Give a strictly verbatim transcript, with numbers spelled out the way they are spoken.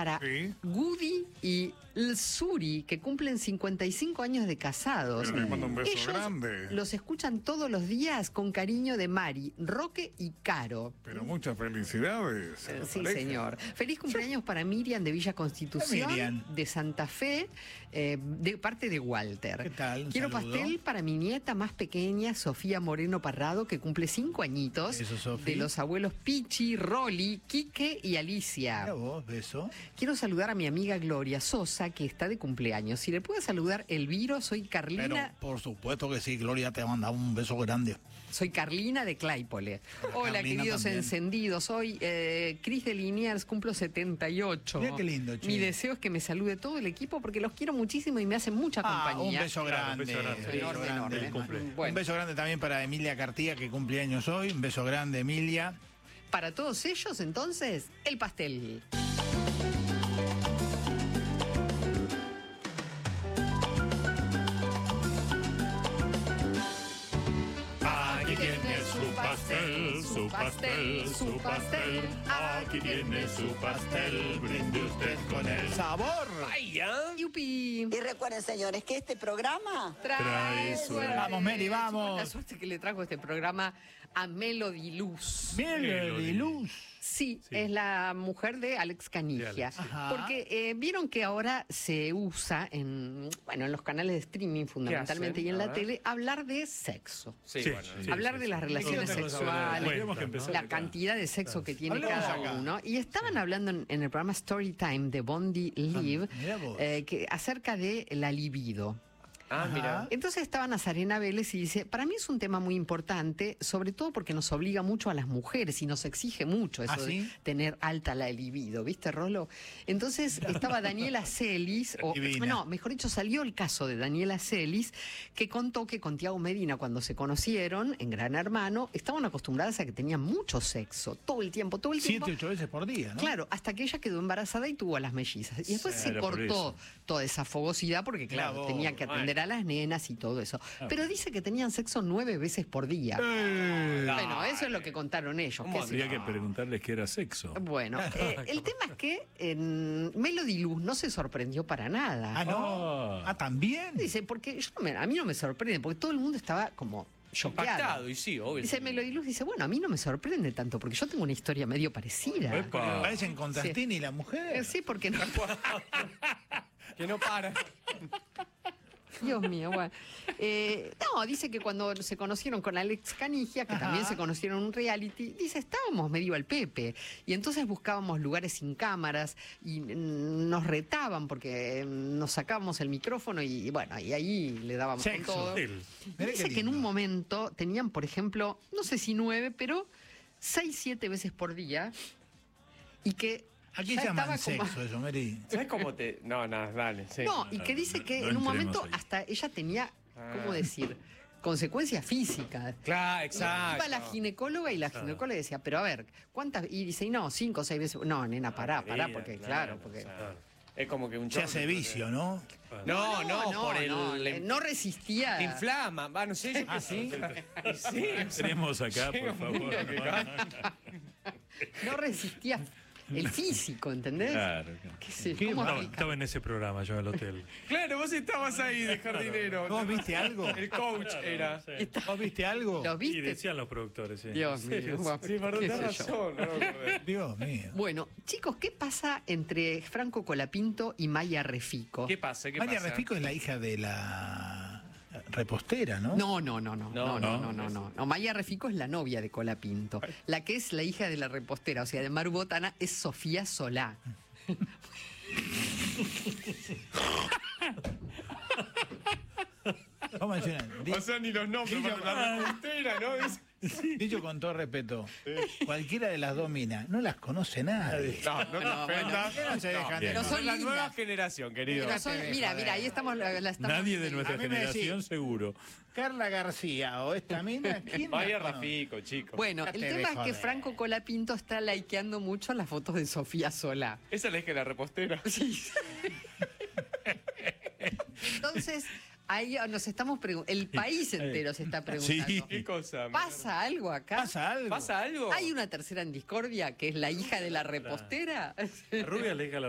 para Sí. Gudi y Suri, que cumplen cincuenta y cinco años de casados. Pero les mando un beso Ellos grande. los escuchan todos los días con cariño de Mari, Roque y Caro. Pero muchas felicidades. a la Sí, pareja. señor. Feliz cumpleaños para Miriam de Villa Constitución, Miriam. de Santa Fe, eh, de parte de Walter. ¿Qué tal? Un Quiero saludo. pastel para mi nieta más pequeña, Sofía Moreno Parrado, que cumple cinco añitos, Eso, Sofi. de los abuelos Pichi, Rolly, Quique y Alicia. Mira vos, beso. Quiero saludar a mi amiga Gloria Sosa, que está de cumpleaños. Si le puede saludar Elviro, soy Pero Carlina. por supuesto que sí, Gloria te manda un beso grande. Soy Carlina de Claypole. Hola, Carlina queridos también. encendidos. Soy eh, Cris de Liniers, cumplo setenta y ocho. Mira qué lindo, che. Mi deseo es que me salude todo el equipo porque los quiero muchísimo y me hacen mucha Ah, un compañía. beso grande. un beso grande. un beso Enorme, grande. enorme. Cumple. Bueno, Un beso grande también para Emilia Cartía, que cumple años hoy. Un beso grande, Emilia. para todos ellos, entonces, el pastel. Aquí tiene su pastel, su pastel, su pastel. Aquí tiene su pastel, brinde usted con él. ¡Sabor! ¡Yupi! Y recuerden, señores, que este programa Trae suerte. Vamos, Mary, vamos. La suerte que le trajo este programa a Melody Luz. Melody Luz. Sí, es la mujer de Alex Canigia. De Alex, sí. Ajá. Porque eh, vieron que ahora se usa en, bueno, en los canales de streaming fundamentalmente hacen? y en A la ver. tele hablar de sexo. Sí, Sí, bueno. sí. hablar de las relaciones Sí, sexuales, tenemos que empezar la acá. cantidad de sexo que tiene Hablemos cada acá. uno. Y estaban hablando en, en el programa Storytime de Bondi Live mirá vos. eh, que, acerca de la libido. Ah, mira. Entonces estaba Nazarena Vélez y dice, para mí es un tema muy importante, sobre todo porque nos obliga mucho a las mujeres y nos exige mucho eso ¿Ah, sí? de tener alta la libido, ¿viste, Rolo? Entonces estaba Daniela Celis, o Divina. no, mejor dicho, salió el caso de Daniela Celis, que contó que con Tiago Medina, cuando se conocieron en Gran Hermano, estaban acostumbradas a que tenían mucho sexo, todo el tiempo, todo el tiempo. Siete, ocho veces por día, ¿no? Claro, hasta que ella quedó embarazada y tuvo a las mellizas. Y después Sí, se era por cortó eso. toda esa fogosidad porque, claro, Claro, tenía que atender a las nenas y todo eso. Pero dice que tenían sexo nueve veces por día. Bueno, eso es lo que contaron ellos. qué sé Habría yo. que preguntarles qué era sexo. Bueno, eh, el tema es que en Melody Luz no se sorprendió para nada. Ah, ¿no? Ah. Ah, ¿también? Dice, porque yo no me- a mí no me sorprende, porque todo el mundo estaba como choqueado. Impactado, y sí, obvio. Dice Melody Luz, dice, bueno, a mí no me sorprende tanto, porque yo tengo una historia medio parecida. Epa. Parecen Contrastini y la mujer. Eh, Sí, porque no. Que no para. Dios mío, bueno. Eh, no, dice que cuando se conocieron con Alex Canigia, que Ajá. también se conocieron en un reality, dice, estábamos medio al Pepe. Y entonces buscábamos lugares sin cámaras y mm, nos retaban porque mm, nos sacábamos el micrófono y, bueno, y ahí le dábamos con Sexo. todo. Él. Y Mirá dice qué que en un lindo. momento tenían, por ejemplo, no sé si nueve, pero seis, siete veces por día y que Aquí ya llaman estaba como- sexo eso, Mary. ¿Sabes cómo te.? No, no, dale. Sí. No, y que dice no, que no en un entremos momento ahí. hasta ella tenía, ¿cómo Ah. decir? Consecuencias físicas. Claro, exacto. Iba la ginecóloga y la ginecóloga decía, pero a ver, ¿cuántas? Y dice, y no, cinco o seis veces. No, nena, pará, pará, Querida, porque claro, porque. o sea, es como que un Se chorro, hace vicio, ¿no? No, no, por el. no, le- eh, no resistía. te inflama. Va, no sé. ¿Ah, sí? Sí. Tenemos acá, por favor. No resistía el físico, ¿entendés? Claro, claro. ¿Qué sé, ¿Qué ¿cómo Estaba, explicar? estaba en ese programa yo en el hotel. Claro, vos estabas ahí de jardinero. ¿Vos viste algo? El coach era. ¿Vos viste algo? ¿Los Y viste? decían los productores, sí. Dios mío. guau, Sí, perdón, qué tenés sé yo. razón. No me acordé. Dios mío. Bueno, chicos, ¿qué pasa entre Franco Colapinto y Maya Refico? ¿Qué pasa? ¿Qué María pasa? Refico es la hija de la repostera, ¿no? No, no, no, no, no, no, No, no, no, no, no. Maya Refico es la novia de Colapinto. La que es la hija de la repostera, o sea, de Maru Botana, es Sofía Solá. ¿Cómo mencionan? Di- O sea, ni los nombres Dicho- para la reportera, ¿no? Es- Dicho con todo respeto, cualquiera de las dos minas no las conoce nadie. No, no te No, ofendas. ¿Qué no se dejan de- Pero son la lindas. nueva generación, querido. Pero son- mira, mira, ahí estamos. La, la estamos Nadie de nuestra A mí me generación, decís- seguro. Carla García o esta mina, ¿quién Vaya las conoce? Rafico, chicos. Bueno, Ya el te tema de es que joder. Franco Colapinto está likeando mucho las fotos de Sofía Solá. Esa es la hija de la repostera. Sí. Entonces, ahí nos estamos preguntando, el país entero se está preguntando. Sí. ¿Qué cosa? ¿Pasa algo acá? ¿Pasa algo? ¿Pasa algo? ¿Hay una tercera en discordia que es la hija de la repostera? La rubia le diga a la